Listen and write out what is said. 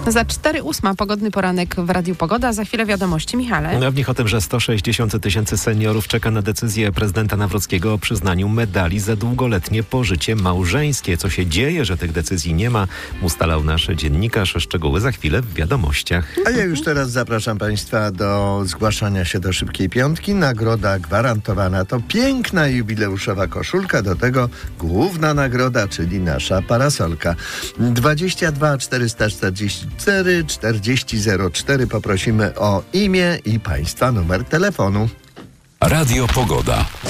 Za 4:08 pogodny poranek w Radiu Pogoda. Za chwilę wiadomości, Michale. W nich o tym, że 160 000 seniorów czeka na decyzję prezydenta Nawrockiego o przyznaniu medali za długoletnie pożycie małżeńskie. Co się dzieje, że tych decyzji nie ma, ustalał nasz dziennikarz. Szczegóły za chwilę w wiadomościach. A ja już teraz zapraszam Państwa do zgłaszania się do Szybkiej Piątki. Nagroda gwarantowana to piękna jubileuszowa koszulka, do tego główna nagroda, czyli nasza parasolka. 22 444 4004. Poprosimy o imię i Państwa numer telefonu. Radio Pogoda.